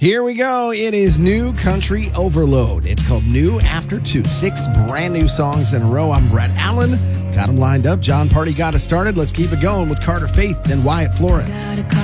Here we go. It is New Country Overload. It's called New After 2. 6 brand new songs in a row. I'm Brett Allen. Got them lined up. John Party got us started. Let's keep it going with Carter Faith and Wyatt Flores.